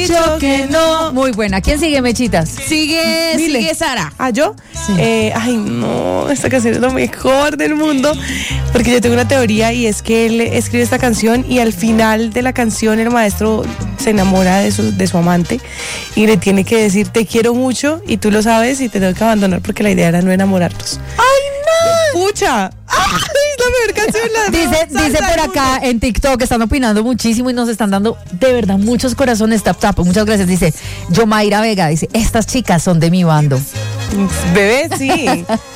Dicho que no. Muy buena. ¿Quién sigue, Mechitas? Sigue Sara. ¿Ah, yo? Sí. Ay, no, esta canción es lo mejor del mundo, porque yo tengo una teoría y es que él escribe esta canción y al final de la canción el maestro se enamora de su amante y le tiene que decir te quiero mucho y tú lo sabes y te tengo que abandonar porque la idea era no enamorarnos. ¡Ay, no! ¡Pucha! ¡Ay, es la mejor canción! Dice por acá en TikTok, están opinando muchísimo y nos están dando de verdad muchos corazones, tap. Muchas gracias. Dice Yomaira Vega, dice, estas chicas son de mi bando. Bebé, sí.